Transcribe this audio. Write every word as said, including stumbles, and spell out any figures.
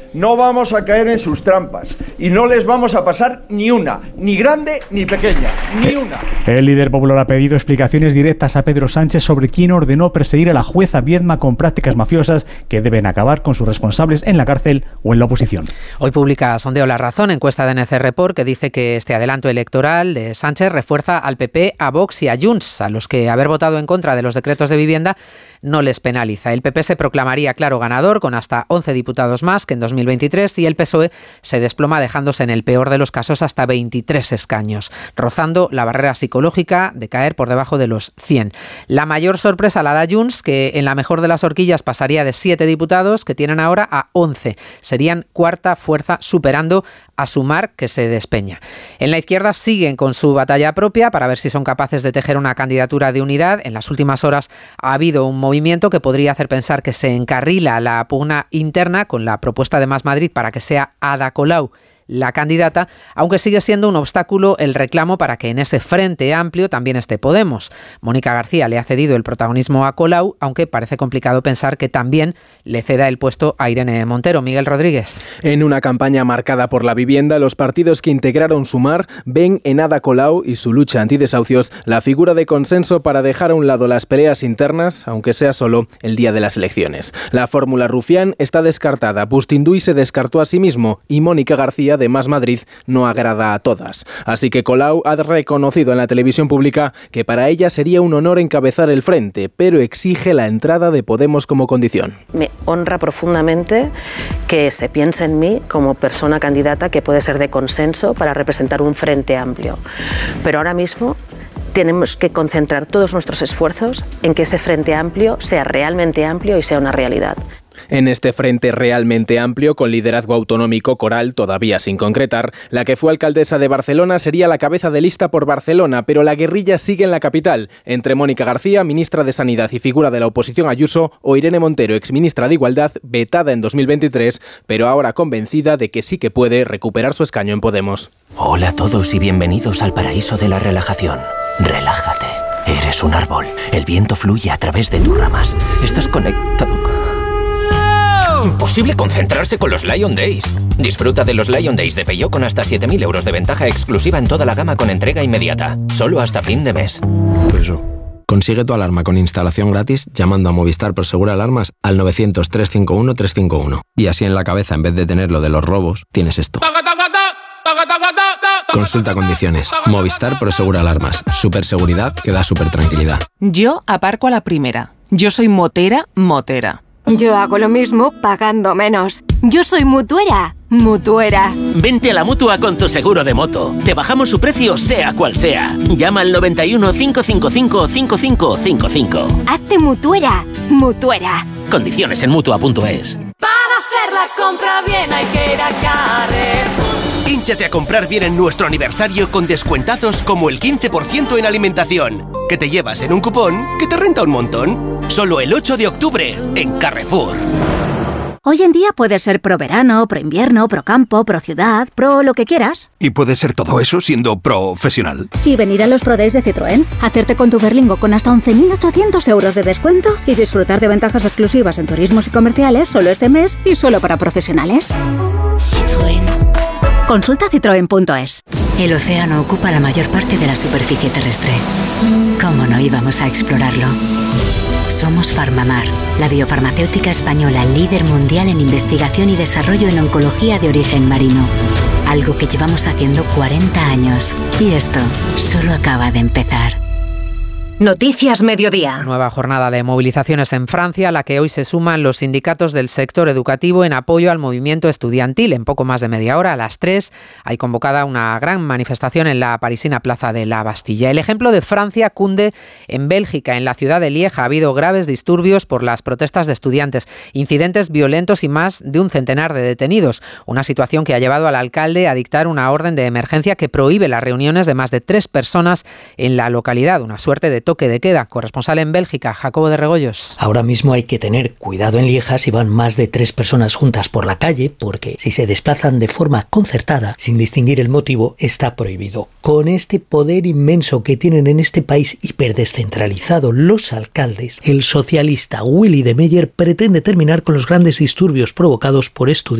No vamos a caer en sus trampas y no les vamos a pasar ni una, ni grande ni pequeña, ni una. El líder popular ha pedido explicaciones directas a Pedro Sánchez sobre quién ordenó perseguir a la jueza Viedma con prácticas mafiosas que deben acabar con sus responsables en la cárcel o en la oposición. Hoy publica Sondeo La Razón, encuesta de N C Report, que dice que este adelanto electoral de Sánchez refuerza al P P, a Vox y a Junts, a los que haber votado en contra de los decretos de vivienda no les penaliza. El P P se proclamaría claro ganador con hasta once diputados más que en dos mil veintitrés y el P S O E se desploma dejándose en el peor de los casos hasta veintitrés escaños, rozando la barrera psicológica de caer por debajo de los cien. La mayor sorpresa la da Junts, que en la mejor de las horquillas pasaría de siete diputados que tienen ahora a once. Serían cuarta fuerza, superando a Sumar, que se despeña. En la izquierda siguen con su batalla propia para ver si son capaces de tejer una candidatura de unidad. En las últimas horas ha habido un movimiento que podría hacer pensar que se encarrila la pugna interna con la propuesta de Más Madrid para que sea Ada Colau la candidata, aunque sigue siendo un obstáculo el reclamo para que en ese frente amplio también esté Podemos. Mónica García le ha cedido el protagonismo a Colau, aunque parece complicado pensar que también le ceda el puesto a Irene Montero. Miguel Rodríguez. En una campaña marcada por la vivienda, los partidos que integraron Sumar ven en Ada Colau y su lucha antidesahucios la figura de consenso para dejar a un lado las peleas internas, aunque sea solo el día de las elecciones. La fórmula Rufián está descartada, Bustinduy se descartó a sí mismo y Mónica García de Más Madrid no agrada a todas. Así que Colau ha reconocido en la televisión pública que para ella sería un honor encabezar el frente, pero exige la entrada de Podemos como condición. Me honra profundamente que se piense en mí como persona candidata que puede ser de consenso para representar un frente amplio. Pero ahora mismo tenemos que concentrar todos nuestros esfuerzos en que ese frente amplio sea realmente amplio y sea una realidad. En este frente realmente amplio, con liderazgo autonómico coral todavía sin concretar, la que fue alcaldesa de Barcelona sería la cabeza de lista por Barcelona, pero la guerrilla sigue en la capital, entre Mónica García, ministra de Sanidad y figura de la oposición Ayuso, o Irene Montero, exministra de Igualdad, vetada en dos mil veintitrés, pero ahora convencida de que sí que puede recuperar su escaño en Podemos. Hola a todos y bienvenidos al paraíso de la relajación. Relájate. Eres un árbol. El viento fluye a través de tus ramas. Estás conectado. Imposible concentrarse con los Lion Days. Disfruta de los Lion Days de Peugeot con hasta siete mil euros de ventaja exclusiva en toda la gama con entrega inmediata. Solo hasta fin de mes. Eso. Consigue tu alarma con instalación gratis llamando a Movistar Prosegur Alarmas al novecientos, trescientos cincuenta y uno, trescientos cincuenta y uno. Y así en la cabeza, en vez de tener lo de los robos, tienes esto. Consulta condiciones. Movistar Prosegur Alarmas. Super seguridad que da super tranquilidad. Yo aparco a la primera. Yo soy motera, motera. Yo hago lo mismo pagando menos. Yo soy mutuera, mutuera. Vente a la Mutua con tu seguro de moto. Te bajamos su precio sea cual sea. Llama al noventa y uno, cinco cinco cinco, cinco cinco cinco cinco. Hazte mutuera, mutuera. Condiciones en mutua punto es. Para hacer la compra bien hay que ir a Carrefour. Hínchate a comprar bien en nuestro aniversario con descuentazos como el quince por ciento en alimentación, que te llevas en un cupón que te renta un montón. Solo el ocho de octubre en Carrefour. Hoy en día puedes ser pro verano, pro invierno, pro campo, pro ciudad, pro lo que quieras. Y puedes ser todo eso siendo profesional. Y venir a los Pro Days de Citroën, hacerte con tu Berlingo con hasta once mil ochocientos euros de descuento y disfrutar de ventajas exclusivas en turismos y comerciales solo este mes y solo para profesionales. Citroën. Consulta citroen punto es. El océano ocupa la mayor parte de la superficie terrestre. ¿Cómo no íbamos a explorarlo? Somos Farmamar, la biofarmacéutica española líder mundial en investigación y desarrollo en oncología de origen marino. Algo que llevamos haciendo cuarenta años. Y esto solo acaba de empezar. Noticias Mediodía. Nueva jornada de movilizaciones en Francia, a la que hoy se suman los sindicatos del sector educativo en apoyo al movimiento estudiantil. En poco más de media hora, a las tres, hay convocada una gran manifestación en la parisina Plaza de la Bastilla. El ejemplo de Francia cunde en Bélgica. En la ciudad de Lieja ha habido graves disturbios por las protestas de estudiantes, incidentes violentos y más de un centenar de detenidos. Una situación que ha llevado al alcalde a dictar una orden de emergencia que prohíbe las reuniones de más de tres personas en la localidad. Una suerte de toque de queda. Corresponsal en Bélgica, Jacobo de Regoyos. Ahora mismo hay que tener cuidado en Lieja si van más de tres personas juntas por la calle, porque si se desplazan de forma concertada, sin distinguir el motivo, está prohibido. Con este poder inmenso que tienen en este país hiperdescentralizado los alcaldes, el socialista Willy de Meyer pretende terminar con los grandes disturbios provocados por estudiantes